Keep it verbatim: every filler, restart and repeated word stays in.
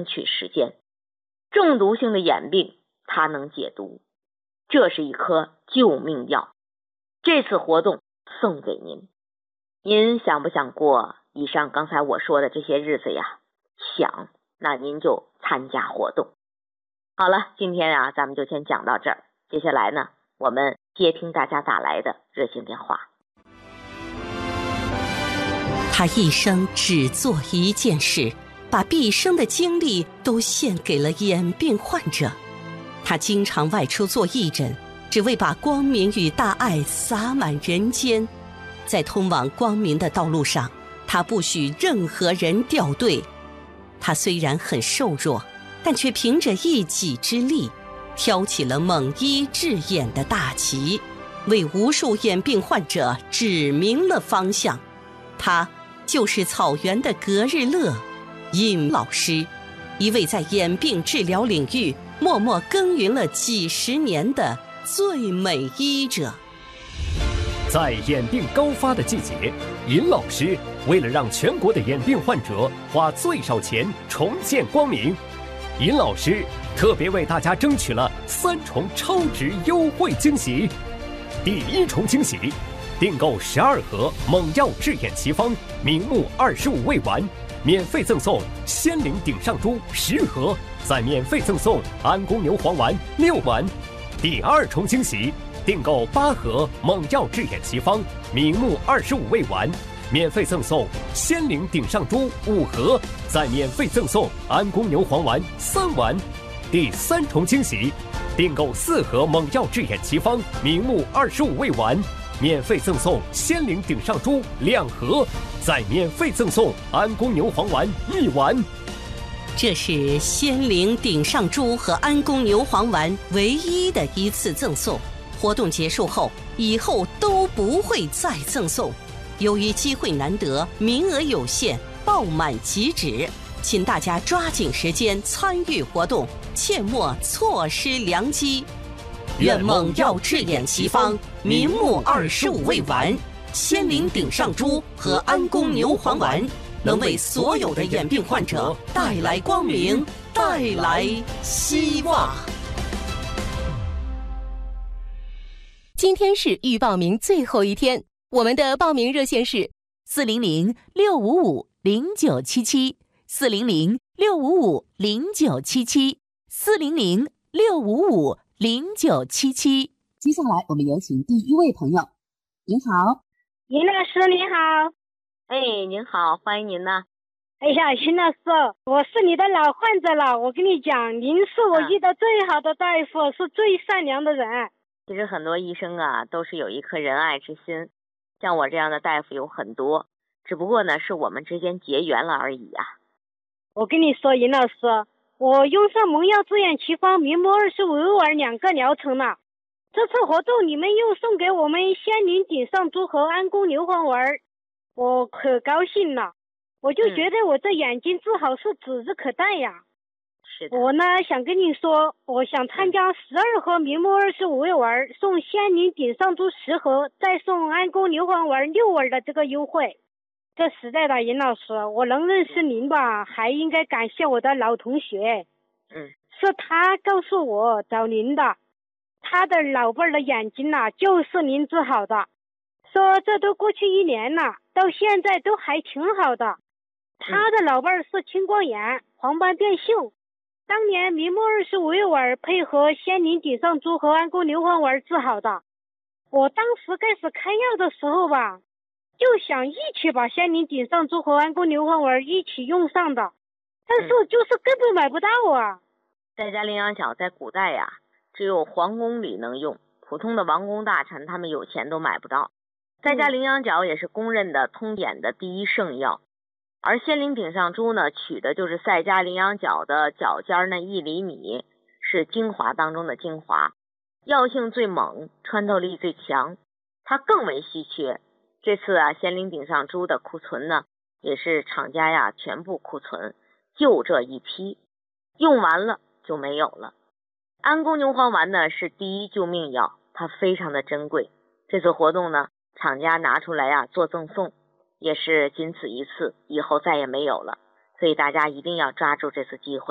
争取时间。中毒性的眼病它能解毒，这是一颗救命药。这次活动送给您，您想不想过以上刚才我说的这些日子呀？想，那您就参加活动。好了，今天啊咱们就先讲到这儿，接下来呢我们接听大家打来的热线电话。 他一生只做一件事，把毕生的精力都献给了眼病患者。他经常外出做义诊，只为把光明与大爱洒满人间。在通往光明的道路上，他不许任何人掉队。他虽然很瘦弱，但却凭着一己之力挑起了蒙医治眼的大旗，为无数眼病患者指明了方向。他就是草原的格日乐尹老师，一位在眼病治疗领域默默耕耘了几十年的最美医者。 在眼病高发的季节，尹老师为了让全国的眼病患者花最少钱重见光明，尹老师特别为大家争取了三重超值优惠惊喜。第一重惊喜，订购十二盒猛药治眼奇方明目二十五味丸，免费赠送仙灵顶上珠十盒，再免费赠送安宫牛黄丸六丸。第二重惊喜，订购八盒猛药治眼奇方明目二十五味丸，免费赠送仙灵顶上珠五盒，再免费赠送安宫牛黄丸三丸。第三重惊喜，订购四盒猛药治眼奇方明目二十五味丸，免费赠送仙灵顶上珠两盒，再免费赠送安宫牛黄丸一丸。 这是仙灵顶上珠和安宫牛黄丸唯一的一次赠送，活动结束后，以后都不会再赠送。由于机会难得，名额有限，爆满即止，请大家抓紧时间参与活动，切莫错失良机。愿猛药治眼奇方明目二十五味丸、仙灵顶上珠和安宫牛黄丸能为所有的眼病患者带来光明，带来希望。 今天是预报名最后一天，我们的报名热线是四零零六五五零九七七，四零零六五五零九七七，四零零六五五零九七七。 接下来我们有请第一位朋友。您好。 尹老师您好。 哎，您好，欢迎您呢。 哎呀，尹老师，我是你的老患者了，我跟你讲，您是我遇到最好的大夫，啊、是最善良的人。 其实很多医生啊都是有一颗仁爱之心，像我这样的大夫有很多，只不过呢是我们之间结缘了而已啊。 我跟你说，尹老师，我用上蒙药治眼奇方明目二十五味丸两个疗程了，这次活动你们又送给我们仙灵顶上珠和安宫牛黄丸，我可高兴了，我就觉得我这眼睛治好是指日可待呀。 是的。 我呢想跟你说，我想参加十二盒明目二十五味丸，送仙灵顶上珠十盒，再送安宫牛黄丸六丸的这个优惠。这实在的，尹老师，我能认识您吧，还应该感谢我的老同学。 嗯， 是他告诉我找您的，他的老伴儿的眼睛呐、啊，就是您治好的。说这都过去一年了，到现在都还挺好的。他的老伴儿是青光眼、黄斑变性，当年明目二十五味丸配合仙灵顶上珠和安宫牛黄丸治好的。我当时开始开药的时候吧，就想一起把仙灵顶上珠和安宫牛黄丸一起用上的，但是就是根本买不到啊。 在家羚羊角在古代呀，只有皇宫里能用，普通的王公大臣他们有钱都买不到。在家羚羊角也是公认的通眼的第一圣药，而仙灵顶上珠呢，取的就是赛家羚羊角的角尖那一厘米，是精华当中的精华，药性最猛，穿透力最强，它更为稀缺。这次啊，仙灵顶上珠的库存呢，也是厂家呀全部库存，就这一批，用完了就没有了。安宫牛黄丸呢是第一救命药，它非常的珍贵。这次活动呢，厂家拿出来呀做赠送，也是仅此一次，以后再也没有了，所以大家一定要抓住这次机会。